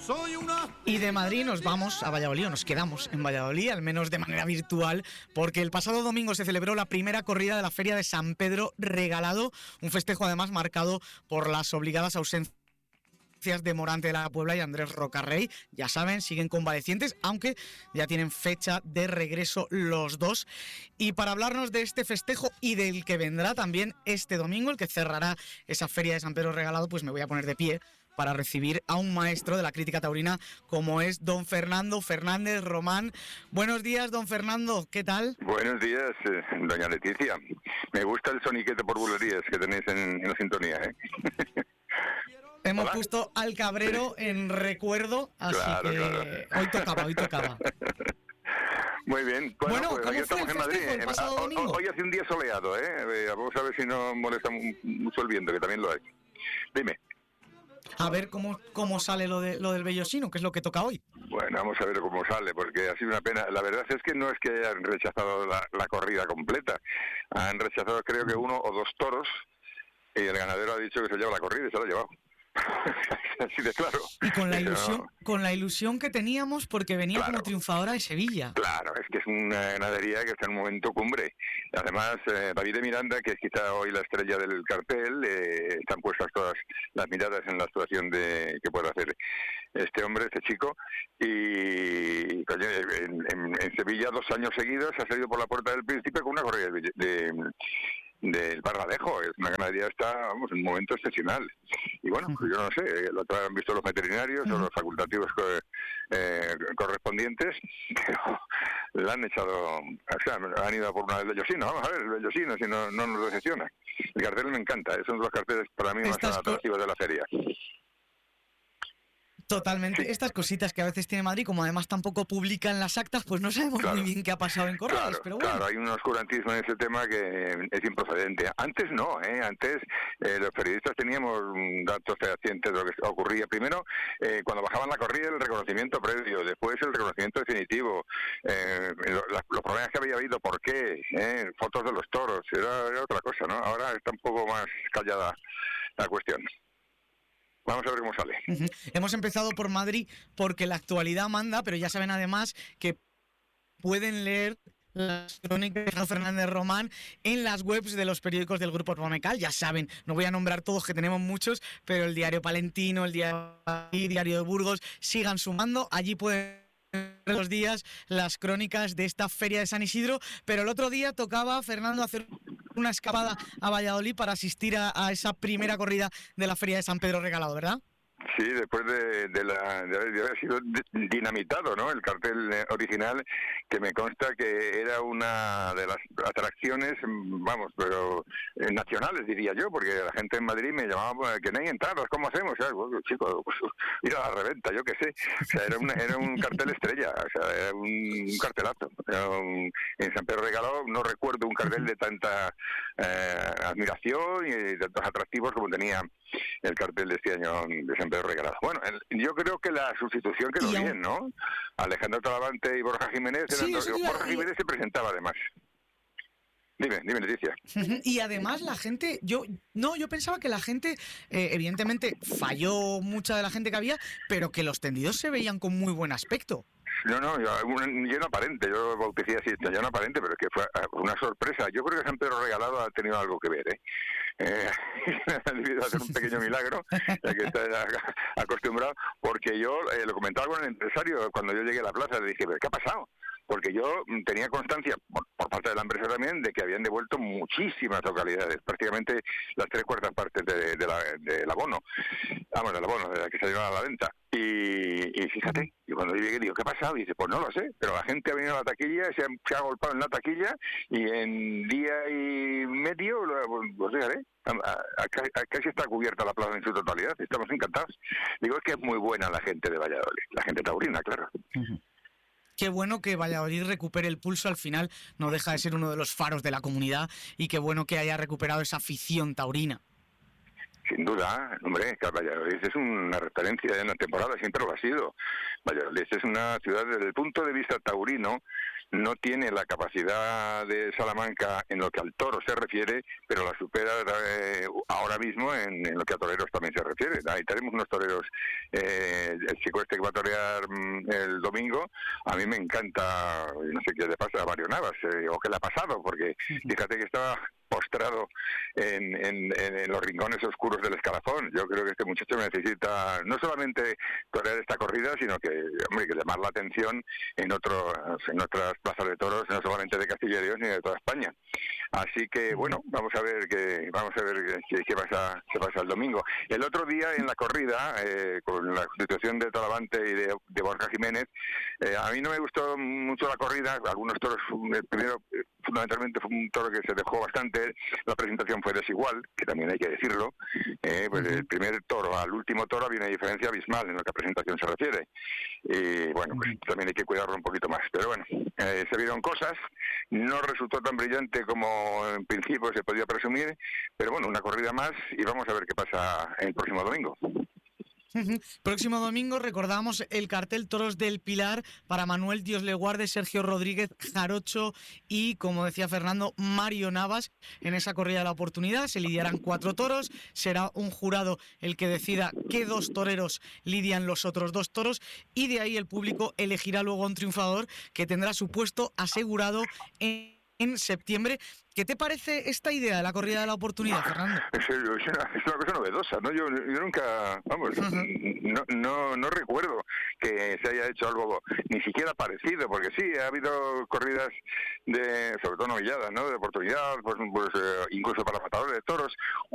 Y de Madrid nos vamos a Valladolid, o nos quedamos en Valladolid, al menos de manera virtual, porque el pasado domingo se celebró la primera corrida de la Feria de San Pedro Regalado, un festejo además marcado por las obligadas ausencias de Morante de la Puebla y Andrés Rocarrey. Ya saben, siguen convalecientes, aunque ya tienen fecha de regreso los dos. Y para hablarnos de este festejo y del que vendrá también este domingo, el que cerrará esa Feria de San Pedro Regalado, pues me voy a poner de pie para recibir a un maestro de la crítica taurina como es don Fernando Fernández Román. Buenos días, don Fernando, ¿qué tal? Buenos días, doña Leticia. Me gusta el soniquete por bulerías que tenéis en la sintonía, ¿eh? Hemos puesto al Cabrero en recuerdo, así claro. Hoy tocaba. Muy bien. Bueno, pues aquí estamos en Madrid. Hoy hace un día soleado, ¿eh? Vamos a ver si no molesta mucho el viento, que también lo hay. Dime. A ver cómo sale lo del Bellosino, que es lo que toca hoy. Bueno, vamos a ver cómo sale, porque ha sido una pena. La verdad es que no es que hayan rechazado la corrida completa. Han rechazado, creo que 1 o 2 toros, y el ganadero ha dicho que se lleva la corrida y se lo ha llevado. Así de claro. Y con la ilusión que teníamos, porque venía como triunfadora de Sevilla. Claro, es que es una ganadería que está en un momento cumbre. Además, David de Miranda, que es quizá hoy la estrella del cartel, están puestas todas las miradas en la actuación que puede hacer este hombre, este chico. Y en Sevilla 2 años seguidos ha salido por la Puerta del Príncipe con una corrida del Barbalejo. Es una ganadería, está en un momento excepcional. Y bueno, pues yo no sé, lo han visto los veterinarios o los facultativos correspondientes, pero le han echado, o sea, han ido a por una del Bellosino. Vamos a ver, el Bellosino, si no nos decepciona. El cartel me encanta, es uno de los carteles para mí más atractivos de la feria. Totalmente. Sí. Estas cositas que a veces tiene Madrid, como además tampoco publican las actas, pues no sabemos muy bien qué ha pasado en Corrales, pero bueno. Claro, hay un oscurantismo en ese tema que es improcedente. Antes no, antes los periodistas teníamos datos fehacientes de lo que ocurría. Primero, cuando bajaban la corrida, el reconocimiento previo, después el reconocimiento definitivo, los problemas que había habido, por qué, fotos de los toros, era otra cosa, ¿no? Ahora está un poco más callada la cuestión. Vamos a ver cómo sale. Hemos empezado por Madrid porque la actualidad manda, pero ya saben además que pueden leer las crónicas de Fernández Román en las webs de los periódicos del Grupo Pomecal. Ya saben, no voy a nombrar todos, que tenemos muchos, pero el Diario Palentino, el Diario de Burgos, sigan sumando. Allí pueden los días las crónicas de esta Feria de San Isidro, pero el otro día tocaba, Fernando, hacer una escapada a Valladolid para asistir a esa primera corrida de la Feria de San Pedro Regalado, ¿verdad? Sí, después de haber sido dinamitado, ¿no? El cartel original, que me consta que era una de las atracciones, vamos, pero nacionales, diría yo, porque la gente en Madrid me llamaba que no hay entradas, ¿cómo hacemos? O sea, bueno, chico, pues, ir a la reventa, yo qué sé. O sea, era un cartel estrella, o sea, era un cartelazo. En San Pedro Regalado no recuerdo un cartel de tanta admiración y de tantos atractivos como tenía el cartel de este año de San Pedro Regalado. Bueno, yo creo que la sustitución quedó bien, ¿no? Alejandro Talavante y Borja Jiménez, Borja Jiménez se presentaba además. Dime, Leticia. Y además la gente, yo pensaba que la gente, evidentemente falló mucha de la gente que había, pero que los tendidos se veían con muy buen aspecto. No, lleno aparente, yo bauticé así, lleno aparente, pero es que fue una sorpresa. Yo creo que San Pedro Regalado ha tenido algo que ver, ha debido hacer un pequeño milagro, ya que está acostumbrado, porque yo lo comentaba con el empresario cuando yo llegué a la plaza, le dije, ¿qué ha pasado? Porque yo tenía constancia, por parte de la empresa también, de que habían devuelto muchísimas localidades, prácticamente las 3/4 partes del abono, de la que se llevaba a la venta. Y fíjate, y cuando yo llegué digo, ¿qué ha pasado? Y dice, pues no lo sé, pero la gente ha venido a la taquilla, se ha golpeado en la taquilla, y en día y medio, pues fíjate, casi está cubierta la plaza en su totalidad, estamos encantados. Digo, es que es muy buena la gente de Valladolid, la gente taurina, claro. Qué bueno que Valladolid recupere el pulso, al final no deja de ser uno de los faros de la comunidad, y qué bueno que haya recuperado esa afición taurina. Sin duda, hombre, que Valladolid es una referencia en la temporada, siempre lo ha sido. Valladolid es una ciudad desde el punto de vista taurino, no tiene la capacidad de Salamanca en lo que al toro se refiere, pero la supera ahora mismo en lo que a toreros también se refiere. Ahí tenemos unos toreros, el chico este que va a torear el domingo, a mí me encanta, no sé qué le pasa a Mario Navas, o qué le ha pasado, porque fíjate que estaba postrado en los rincones oscuros del escalafón. Yo creo que este muchacho necesita no solamente torear esta corrida, sino que, hombre, que llamar la atención en otras plazas de toros, no solamente de Castilla y León, ni de toda España. Así que, bueno, vamos a ver qué pasa el domingo. El otro día en la corrida, con la constitución de Talavante y de Borja Jiménez, a mí no me gustó mucho la corrida. Algunos toros, el primero fundamentalmente fue un toro que se dejó bastante, la presentación fue desigual, que también hay que decirlo, pues el primer toro al último toro había una diferencia abismal en lo que a presentación se refiere, y bueno, pues también hay que cuidarlo un poquito más, pero bueno, se vieron cosas, no resultó tan brillante como en principio se podía presumir, pero bueno, una corrida más y vamos a ver qué pasa el próximo domingo. Próximo domingo recordamos el cartel Toros del Pilar para Manuel Dios le guarde, Sergio Rodríguez, Jarocho y, como decía Fernando, Mario Navas. En esa corrida de la oportunidad se lidiarán 4 toros, será un jurado el que decida qué 2 toreros lidian los otros 2 toros y de ahí el público elegirá luego un triunfador que tendrá su puesto asegurado en septiembre. ¿Qué te parece esta idea de la corrida de la oportunidad, Fernando? Es una cosa novedosa, ¿no? Yo nunca, vamos, no recuerdo que se haya hecho algo ni siquiera parecido, porque sí, ha habido corridas sobre todo novilladas, ¿no? De oportunidad, pues incluso para matadores de toros.